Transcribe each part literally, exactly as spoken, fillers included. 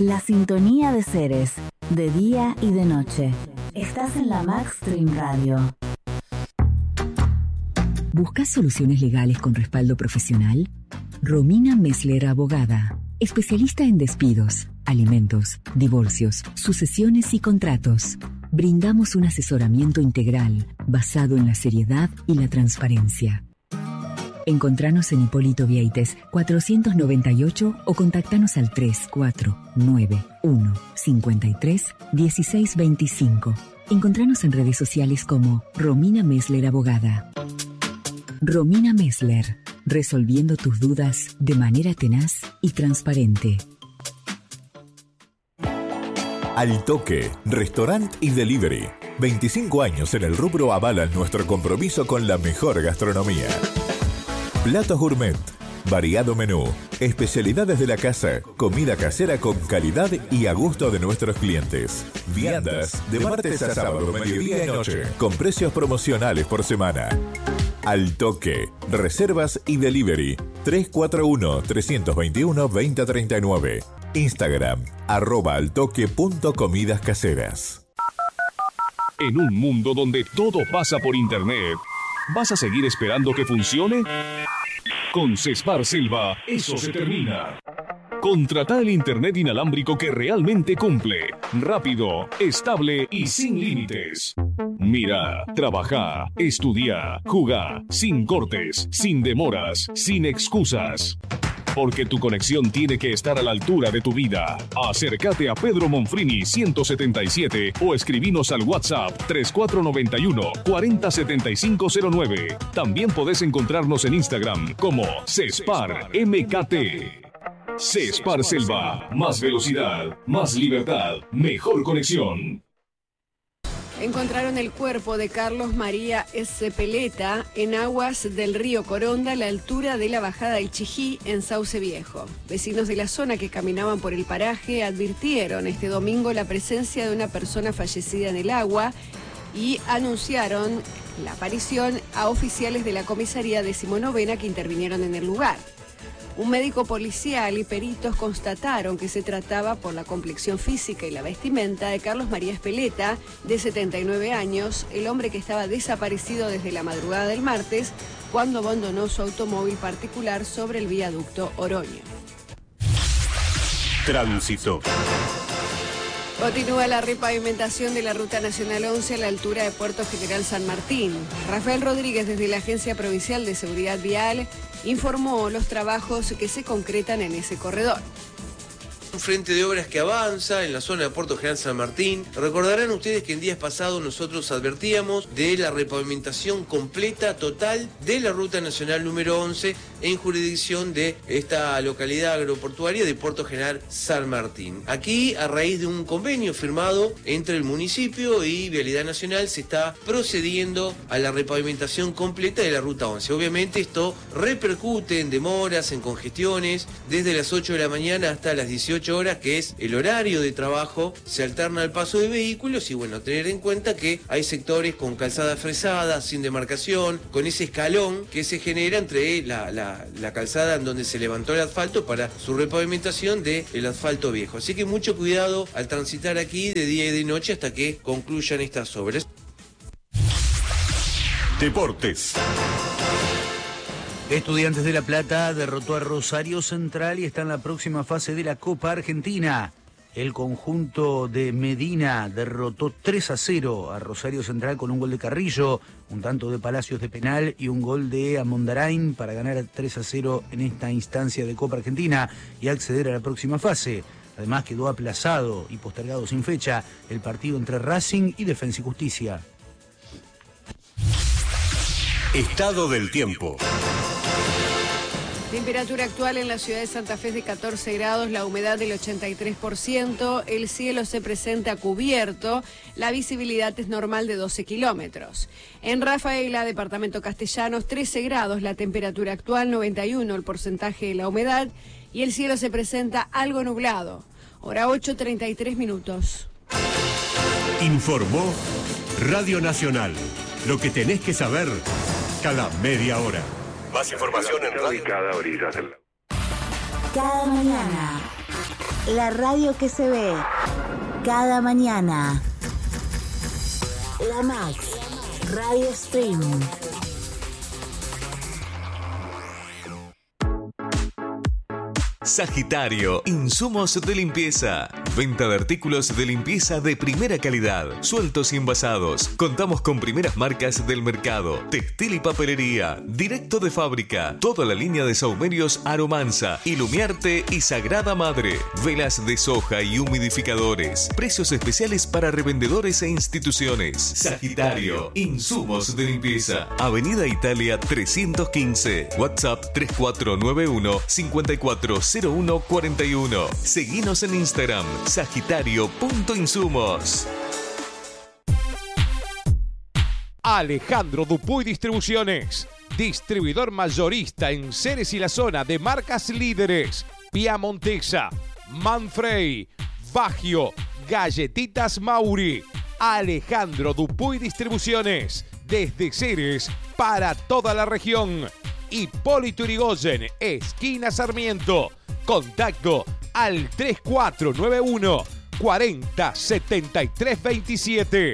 La sintonía de seres, de día y de noche. Estás en la Maxstream Radio. ¿Buscas soluciones legales con respaldo profesional? Romina Messler Abogada, especialista en despidos, alimentos, divorcios, sucesiones y contratos. Brindamos un asesoramiento integral basado en la seriedad y la transparencia. Encontranos en Hipólito Vieites cuatrocientos noventa y ocho o contactanos al tres cuatro nueve uno cinco tres uno seis dos cinco. Encontranos en redes sociales como Romina Messler Abogada. Romina Messler, resolviendo tus dudas de manera tenaz y transparente. Al Toque, restaurant y delivery. veinticinco años en el rubro avalan nuestro compromiso con la mejor gastronomía. Platos gourmet, variado menú, especialidades de la casa, comida casera con calidad y a gusto de nuestros clientes. Viandas de martes a sábado, mediodía y noche, con precios promocionales por semana. Al Toque, reservas y delivery, tres cuatro uno, tres dos uno, dos cero tres nueve. Instagram, arroba altoque punto comidas caseras. En un mundo donde todo pasa por internet, ¿vas a seguir esperando que funcione? Con Cespar Selva, eso se termina. Contrata el internet inalámbrico que realmente cumple. Rápido, estable y sin límites. Mira, trabaja, estudia, juega, sin cortes, sin demoras, sin excusas. Porque tu conexión tiene que estar a la altura de tu vida. Acércate a Pedro Monfrini ciento setenta y siete o escribinos al WhatsApp tres cuatro nueve uno, cuatro cero siete cinco cero nueve. También podés encontrarnos en Instagram como Cespar M K T. Cespar Selva, más velocidad, más libertad, mejor conexión. Encontraron el cuerpo de Carlos María Ezepeleta en aguas del río Coronda a la altura de la bajada del Chijí en Sauce Viejo. Vecinos de la zona que caminaban por el paraje advirtieron este domingo la presencia de una persona fallecida en el agua y anunciaron la aparición a oficiales de la comisaría decimonovena que intervinieron en el lugar. Un médico policial y peritos constataron que se trataba, por la complexión física y la vestimenta, de Carlos María Ezepeleta, de setenta y nueve años, el hombre que estaba desaparecido desde la madrugada del martes, cuando abandonó su automóvil particular sobre el viaducto Oroño. Tránsito. Continúa la repavimentación de la Ruta Nacional once a la altura de Puerto General San Martín. Rafael Rodríguez, desde la Agencia Provincial de Seguridad Vial, informó los trabajos que se concretan en ese corredor. Un frente de obras que avanza en la zona de Puerto General San Martín. Recordarán ustedes que en días pasados nosotros advertíamos de la repavimentación completa, total, de la Ruta Nacional número once en jurisdicción de esta localidad agroportuaria de Puerto General San Martín. Aquí, a raíz de un convenio firmado entre el municipio y Vialidad Nacional, se está procediendo a la repavimentación completa de la Ruta once. Obviamente esto repercute en demoras, en congestiones, desde las ocho de la mañana hasta las dieciocho horas, que es el horario de trabajo. Se alterna el paso de vehículos y, bueno, tener en cuenta que hay sectores con calzada fresada, sin demarcación, con ese escalón que se genera entre la, la, la calzada en donde se levantó el asfalto para su repavimentación del asfalto viejo. Así que mucho cuidado al transitar aquí de día y de noche hasta que concluyan estas obras. Deportes. Estudiantes de La Plata derrotó a Rosario Central y está en la próxima fase de la Copa Argentina. El conjunto de Medina derrotó tres a cero a Rosario Central con un gol de Carrillo, un tanto de Palacios de penal y un gol de Amondarain para ganar tres a cero en esta instancia de Copa Argentina y acceder a la próxima fase. Además quedó aplazado y postergado sin fecha el partido entre Racing y Defensa y Justicia. Estado del tiempo. Temperatura actual en la ciudad de Santa Fe es de catorce grados, la humedad del ochenta y tres por ciento, el cielo se presenta cubierto, la visibilidad es normal de doce kilómetros. En Rafaela, departamento Castellanos, trece grados, la temperatura actual, noventa y uno el porcentaje de la humedad y el cielo se presenta algo nublado. Hora ocho, treinta y tres minutos. Informó Radio Nacional. Lo que tenés que saber cada media hora. Más información en Radio. Cada mañana La radio que se ve cada mañana. La Max Radio Stream. Sagitario, insumos de limpieza. Venta de artículos de limpieza de primera calidad, sueltos y envasados. Contamos con primeras marcas del mercado, textil y papelería, directo de fábrica. Toda la línea de saumerios Aromanza, Ilumiarte y Sagrada Madre. Velas de soja y humidificadores. Precios especiales para revendedores e instituciones. Sagitario, insumos de limpieza. Avenida Italia trescientos quince. WhatsApp tres cuatro nueve uno, cinco cuatro cero uno cuatro uno. Seguinos en Instagram, sagitario punto insumos. Alejandro Dupuy Distribuciones, distribuidor mayorista en Ceres y la zona de marcas líderes: Piamontesa, Manfrey, Baggio, Galletitas Mauri. Alejandro Dupuy Distribuciones, desde Ceres para toda la región. Hipólito Yrigoyen, esquina Sarmiento. Contacto al tres cuatro nueve uno, cuarenta, setenta y tres veintisiete.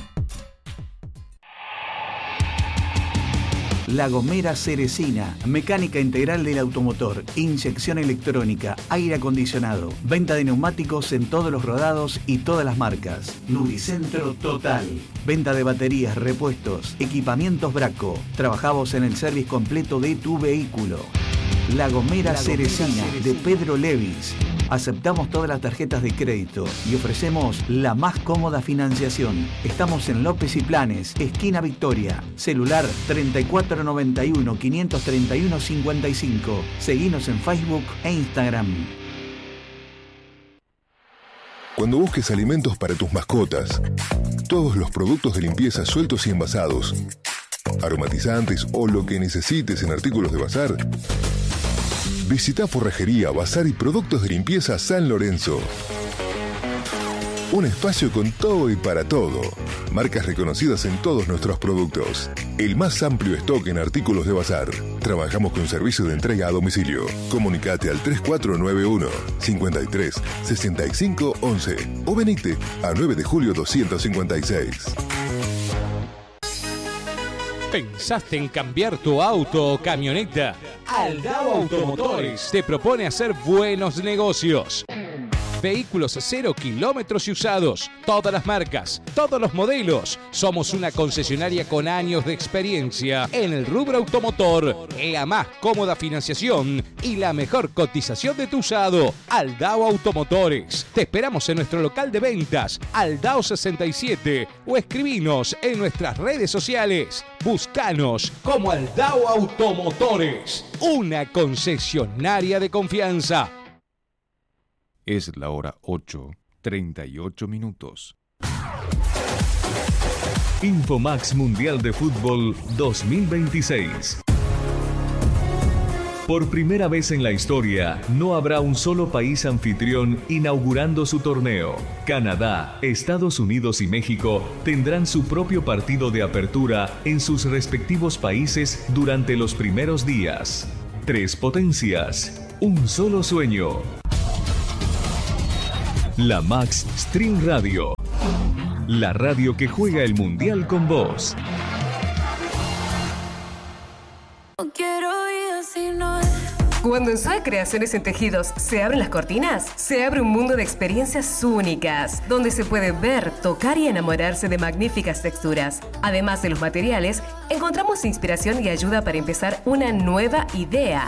La Gomera Ceresina, mecánica integral del automotor, inyección electrónica, aire acondicionado, venta de neumáticos en todos los rodados y todas las marcas. Nubicentro total, venta de baterías, repuestos, equipamientos Braco. Trabajamos en el service completo de tu vehículo. La Gomera Ceresina de Pedro Levis. Aceptamos todas las tarjetas de crédito y ofrecemos la más cómoda financiación. Estamos en López y Planes, esquina Victoria. Celular treinta y cuatro noventa y uno, quinientos treinta y uno, cincuenta y cinco. Seguinos en Facebook e Instagram. Cuando busques alimentos para tus mascotas, todos los productos de limpieza sueltos y envasados, aromatizantes o lo que necesites en artículos de bazar, visita Forrajería, Bazar y Productos de Limpieza San Lorenzo. Un espacio con todo y para todo. Marcas reconocidas en todos nuestros productos. El más amplio stock en artículos de bazar. Trabajamos con servicio de entrega a domicilio. Comunicate al tres cuatro nueve uno, cincuenta y tres, sesenta y cinco once o venite a nueve de julio doscientos cincuenta y seis. ¿Pensaste en cambiar tu auto o camioneta? Aldao Automotores te propone hacer buenos negocios. Vehículos cero kilómetros y usados, todas las marcas, todos los modelos. Somos una concesionaria con años de experiencia en el rubro automotor, la más cómoda financiación y la mejor cotización de tu usado. Aldao Automotores. Te esperamos en nuestro local de ventas, Aldao sesenta y siete, o escribinos en nuestras redes sociales. Búscanos como Aldao Automotores, una concesionaria de confianza. Es la hora ocho, treinta y ocho minutos. Infomax Mundial de Fútbol dos mil veintiséis. Por primera vez en la historia, no habrá un solo país anfitrión inaugurando su torneo. Canadá, Estados Unidos y México tendrán su propio partido de apertura en sus respectivos países durante los primeros días. Tres potencias, un solo sueño. La Max Stream Radio. La radio que juega el Mundial con vos. Cuando en Zoe Creaciones en Tejidos se abren las cortinas, se abre un mundo de experiencias únicas, donde se puede ver, tocar y enamorarse de magníficas texturas. Además de los materiales, encontramos inspiración y ayuda para empezar una nueva idea.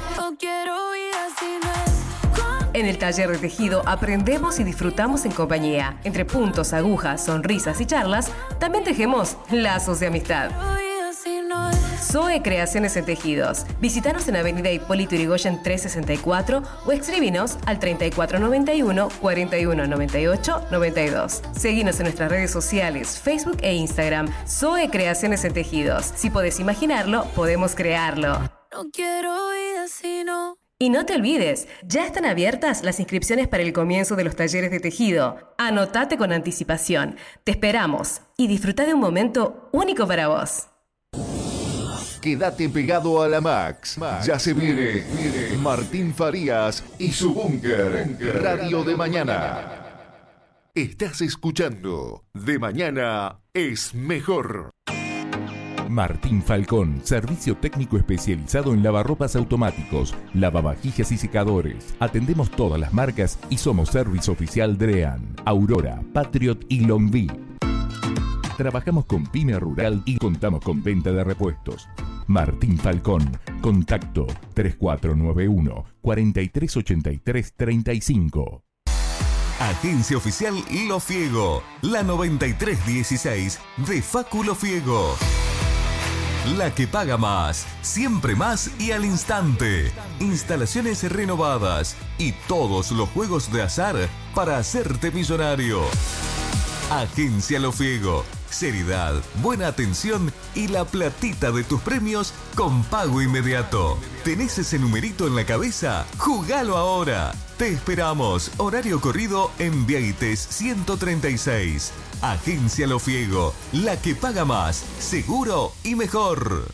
En el taller de tejido aprendemos y disfrutamos en compañía. Entre puntos, agujas, sonrisas y charlas, también tejemos lazos de amistad. Zoe Creaciones en Tejidos. Visítanos en Avenida Hipólito Yrigoyen trescientos sesenta y cuatro o escríbenos al treinta y cuatro noventa y uno, cuarenta y uno noventa y ocho, noventa y dos. Seguinos en nuestras redes sociales, Facebook e Instagram. Zoe Creaciones en Tejidos. Si podés imaginarlo, podemos crearlo. No quiero vida si no... Y no te olvides, ya están abiertas las inscripciones para el comienzo de los talleres de tejido. Anotate con anticipación. Te esperamos y disfruta de un momento único para vos. quédate pegado a la Max. Max. Ya se viene, viene Martín Farías y su búnker. Radio de mañana. Estás escuchando De Mañana es Mejor. Martín Falcón, servicio técnico especializado en lavarropas automáticos, lavavajillas y secadores. Atendemos todas las marcas y somos servicio oficial Drean, Aurora, Patriot y Longvi. Trabajamos con Pyme Rural y contamos con venta de repuestos. Martín Falcón, contacto tres cuatro nueve uno, cuatro tres ocho tres, tres cinco. Agencia Oficial Lo Fiego, la noventa y tres dieciséis de Facu Lo Fiego. La que paga más, siempre más y al instante. Instalaciones renovadas y todos los juegos de azar para hacerte millonario. Agencia Lo Fiego. Seriedad, buena atención y la platita de tus premios con pago inmediato. ¿Tenés ese numerito en la cabeza? ¡Jugalo ahora! Te esperamos. Horario corrido en Vieites ciento treinta y seis. Agencia Lo Fiego, la que paga más, seguro y mejor.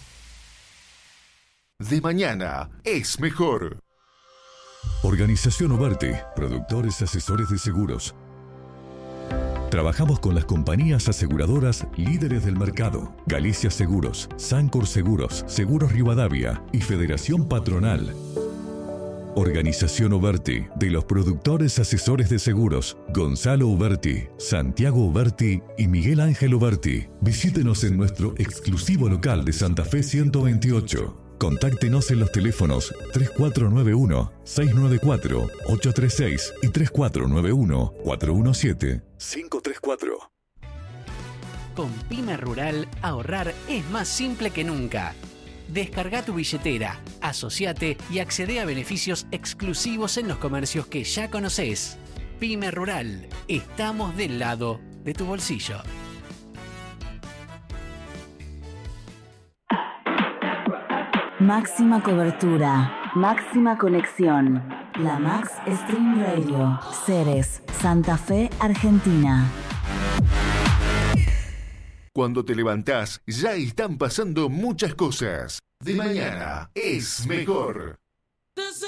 De mañana es mejor. Organización Uberti, productores asesores de seguros. Trabajamos con las compañías aseguradoras líderes del mercado: Galicia Seguros, Sancor Seguros, Seguros Rivadavia y Federación Patronal. Organización Uberti, de los productores asesores de seguros: Gonzalo Uberti, Santiago Uberti y Miguel Ángel Uberti. Visítenos en nuestro exclusivo local de Santa Fe ciento veintiocho. Contáctenos en los teléfonos tres cuatro nueve uno, seis nueve cuatro, ocho tres seis y tres cuatro nueve uno, cuatro uno siete, cinco tres cuatro. Con Pyme Rural, ahorrar es más simple que nunca. Descarga tu billetera, asociate y accede a beneficios exclusivos en los comercios que ya conoces. Pyme Rural, estamos del lado de tu bolsillo. Máxima cobertura, máxima conexión. La Max Stream Radio. Ceres, Santa Fe, Argentina. Cuando te levantás, ya están pasando muchas cosas. De mañana es mejor.